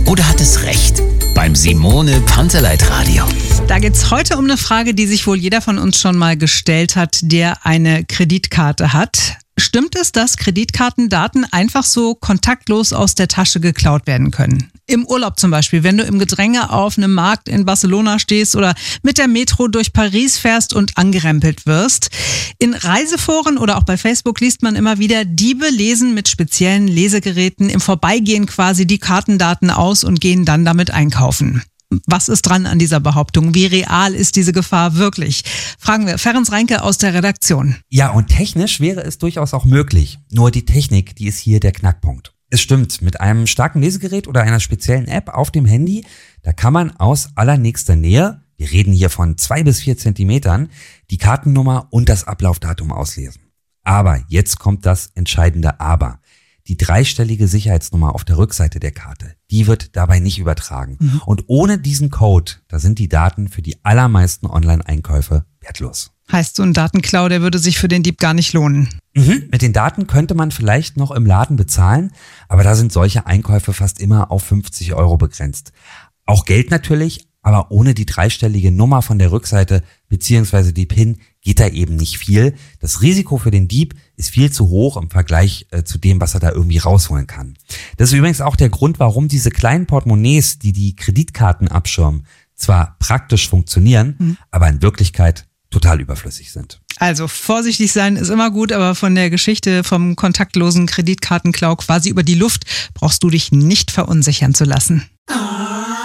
oder hat es recht? Beim Simone Panteleit Radio. Da geht's heute um eine Frage, die sich wohl jeder von uns schon mal gestellt hat, der eine Kreditkarte hat. Stimmt es, dass Kreditkartendaten einfach so kontaktlos aus der Tasche geklaut werden können? Im Urlaub zum Beispiel, wenn du im Gedränge auf einem Markt in Barcelona stehst oder mit der Metro durch Paris fährst und angerempelt wirst. In Reiseforen oder auch bei Facebook liest man immer wieder, Diebe lesen mit speziellen Lesegeräten im Vorbeigehen quasi die Kartendaten aus und gehen dann damit einkaufen. Was ist dran an dieser Behauptung? Wie real ist diese Gefahr wirklich? Fragen wir Ferenc Reinke aus der Redaktion. Ja, und technisch wäre es durchaus auch möglich. Nur die Technik, die ist hier der Knackpunkt. Es stimmt, mit einem starken Lesegerät oder einer speziellen App auf dem Handy, da kann man aus allernächster Nähe, wir reden hier von 2 bis 4 Zentimetern, die Kartennummer und das Ablaufdatum auslesen. Aber jetzt kommt das entscheidende Aber. Die 3-stellige Sicherheitsnummer auf der Rückseite der Karte, die wird dabei nicht übertragen. Und ohne diesen Code, da sind die Daten für die allermeisten Online-Einkäufe wertlos. Heißt, so ein Datenklau, der würde sich für den Dieb gar nicht lohnen. Mit den Daten könnte man vielleicht noch im Laden bezahlen, aber da sind solche Einkäufe fast immer auf 50 € begrenzt. Auch Geld natürlich, aber ohne die 3-stellige Nummer von der Rückseite beziehungsweise die PIN geht da eben nicht viel. Das Risiko für den Dieb ist viel zu hoch im Vergleich zu dem, was er da irgendwie rausholen kann. Das ist übrigens auch der Grund, warum diese kleinen Portemonnaies, die die Kreditkarten abschirmen, zwar praktisch funktionieren, aber in Wirklichkeit total überflüssig sind. Also vorsichtig sein ist immer gut, aber von der Geschichte vom kontaktlosen Kreditkartenklau quasi über die Luft brauchst du dich nicht verunsichern zu lassen.